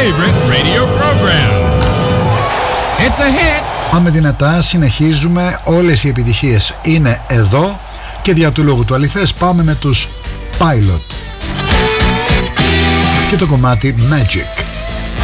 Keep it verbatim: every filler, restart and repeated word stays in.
favorite radio program. It's a hit. Πάμε δυνατά, συνεχίζουμε, όλες οι επιτυχίες είναι εδώ και δια του λόγου του αληθές πάμε με τους Pilot και το κομμάτι Magic.